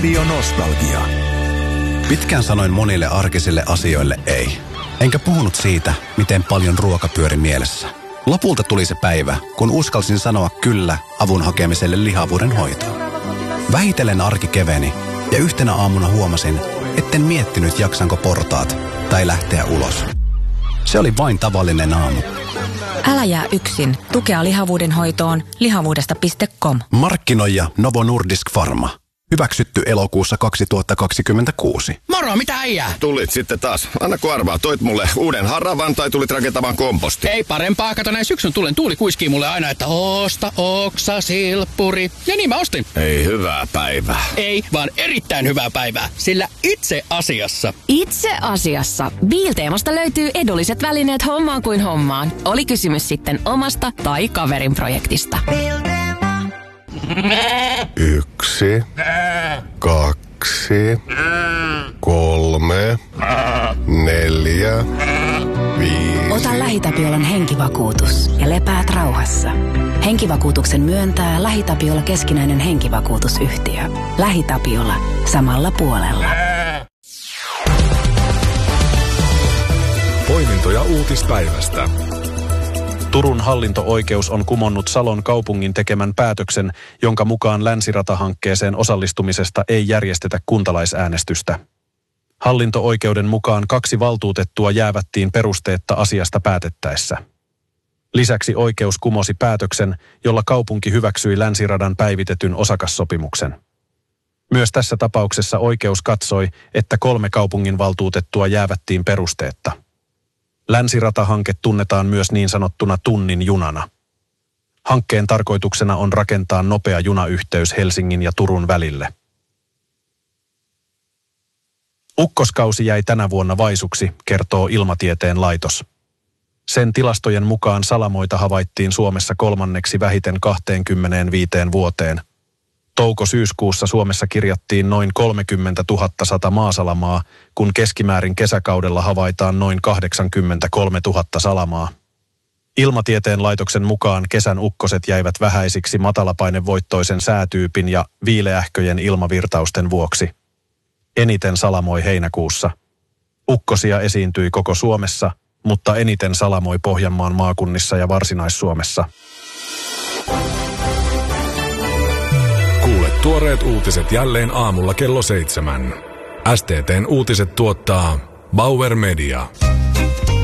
Radio Nostalgia. Pitkään sanoin monille arkisille asioille ei. Enkä puhunut siitä, miten paljon ruoka pyöri mielessä. Lopulta tuli se päivä, kun uskalsin sanoa kyllä avun hakemiselle lihavuuden hoitoon. Vähitellen arki keveni ja yhtenä aamuna huomasin, etten miettinyt jaksanko portaat tai lähteä ulos. Se oli vain tavallinen aamu. Älä jää yksin. Tukea lihavuuden hoitoon lihavuudesta.com. Markkinoija Novo Nordisk Pharma. Hyväksytty elokuussa 2026. Moro, mitä äijää? Tulit sitten taas. Annako arvaa, toit mulle uuden haravan tai tulit rakentamaan kompostia? Ei parempaa, kato näin syksyn tulen. Tuuli kuiskii mulle aina, että osta oksa, silppuri. Ja niin mä ostin. Ei hyvää päivää. Ei, vaan erittäin hyvää päivää. Sillä itse asiassa Biilteemasta löytyy edulliset välineet hommaan kuin hommaan. Oli kysymys sitten omasta tai kaverin projektista. 1, 2, 3, 4, 5. Ota LähiTapiolan henkivakuutus ja lepäät rauhassa. Henkivakuutuksen myöntää LähiTapiola keskinäinen henkivakuutusyhtiö. LähiTapiola. Samalla puolella. Poimintoja uutispäivästä. Turun hallinto-oikeus on kumonnut Salon kaupungin tekemän päätöksen, jonka mukaan länsiratahankkeeseen osallistumisesta ei järjestetä kuntalaisäänestystä. Hallinto-oikeuden mukaan 2 valtuutettua jäävättiin perusteetta asiasta päätettäessä. Lisäksi oikeus kumosi päätöksen, jolla kaupunki hyväksyi länsiradan päivitetyn osakassopimuksen. Myös tässä tapauksessa oikeus katsoi, että 3 kaupungin valtuutettua jäävättiin perusteetta. Länsiratahanke tunnetaan myös niin sanottuna tunnin junana. Hankkeen tarkoituksena on rakentaa nopea junayhteys Helsingin ja Turun välille. Ukkoskausi jäi tänä vuonna vaisuksi, kertoo Ilmatieteen laitos. Sen tilastojen mukaan salamoita havaittiin Suomessa 3. vähiten 25 vuoteen. Touko-syyskuussa Suomessa kirjattiin noin 30 100 maasalamaa, kun keskimäärin kesäkaudella havaitaan noin 83 000 salamaa. Ilmatieteen laitoksen mukaan kesän ukkoset jäivät vähäisiksi matalapainevoittoisen säätyypin ja viileähköjen ilmavirtausten vuoksi. Eniten salamoi heinäkuussa. Ukkosia esiintyi koko Suomessa, mutta eniten salamoi Pohjanmaan maakunnissa ja Varsinais-Suomessa. Kuule tuoreet uutiset jälleen aamulla kello 7. STT:n uutiset tuottaa Bauer Media.